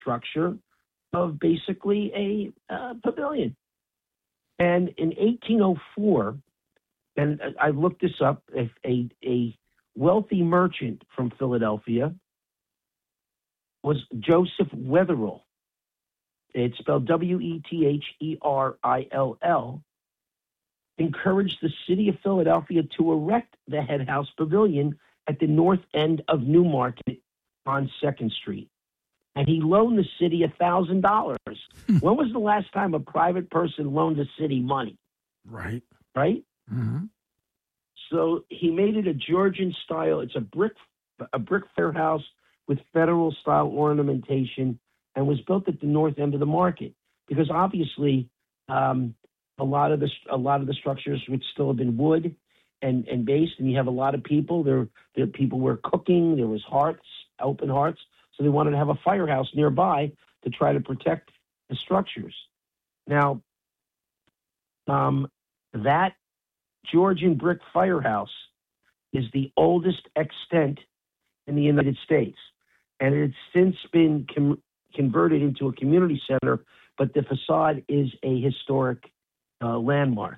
structure of basically a pavilion. And in 1804, and I looked this up, a wealthy merchant from Philadelphia was Joseph Wetherill. It's spelled Wetherill, encouraged the city of Philadelphia to erect the Head House Pavilion at the north end of Newmarket on 2nd Street. And he loaned the city $1,000. When was the last time a private person loaned the city money? Right. Right? Mm-hmm. So he made it a Georgian style. It's a brick fair house with federal style ornamentation, and was built at the north end of the market because obviously a lot of the structures would still have been wood and based, and you have a lot of people. There people were cooking. There was hearths, open hearths, so they wanted to have a firehouse nearby to try to protect the structures. Now, that Georgian brick firehouse is the oldest extant in the United States, and it's since been converted into a community center, but the facade is a historic landmark.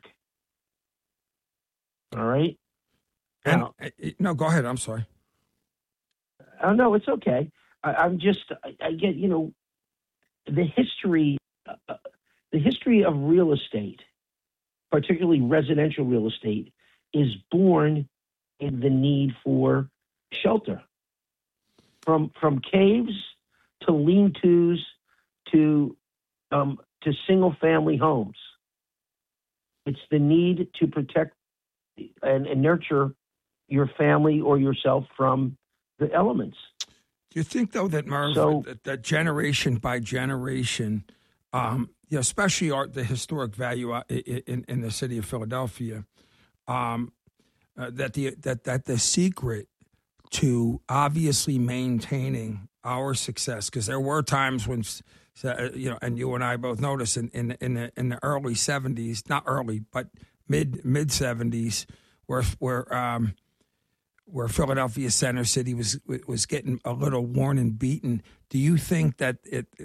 All right? Now, no, go ahead. I'm sorry. No, it's okay. I get, the history of real estate, particularly residential real estate, is born in the need for shelter. From caves to lean-tos to single-family homes. It's the need to protect and nurture your family or yourself from the elements. Do you think, though, that, Merv, that generation by generation, especially the historic value in the city of Philadelphia, that the secret to obviously maintaining our success, because there were times when, and you and I both noticed in the early 70s, not early, but mid 70s, where Philadelphia Center City was getting a little worn and beaten. Do you think that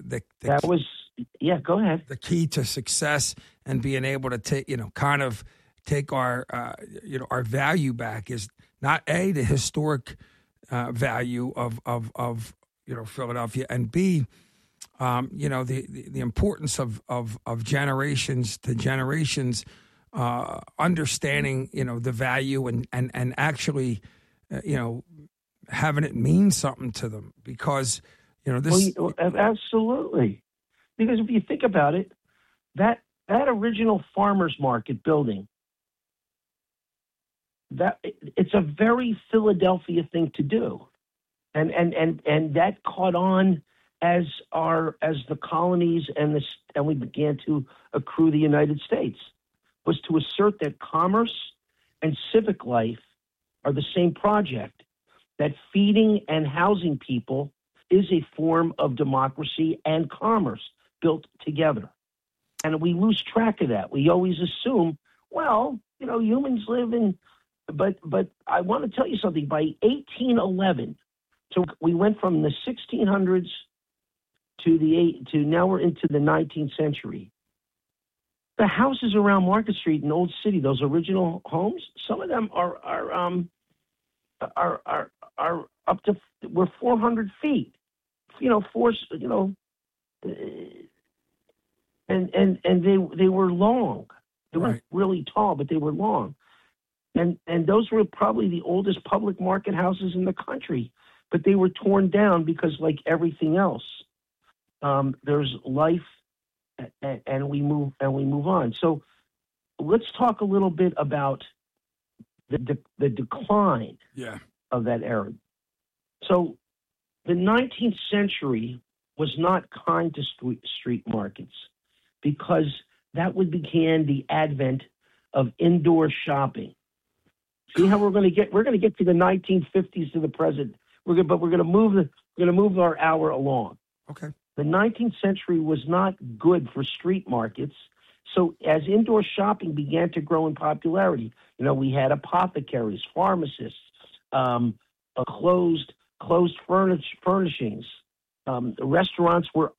go ahead. The key to success and being able to take our our value back is not A, the historic value of Philadelphia, and B, the importance of generations to generations understanding the value and actually having it mean something to them, because this. Well, absolutely, because if you think about it, that original farmers market building, that it's a very Philadelphia thing to do, and that caught on as the colonies and we began to accrue the United States, was to assert that commerce and civic life are the same project, that feeding and housing people is a form of democracy and commerce built together. And we lose track of that. We always assume, humans live in, but I want to tell you something. By 1811, so we went from the 1600s to now we're into the 19th century. The houses around Market Street in Old City, those original homes, some of them are up to, we're 400 feet, and they were long. They weren't really tall, but they were long. And those were probably the oldest public market houses in the country, but they were torn down because, like everything else, there's life, and we move on. So let's talk a little bit about the decline of that era. So the 19th century was not kind to street markets, because that would begin the advent of indoor shopping. See how we're going to get to the 1950s to the present. We're going to move our hour along. Okay. The 19th century was not good for street markets. So as indoor shopping began to grow in popularity, we had apothecaries, pharmacists, closed furnishings, restaurants were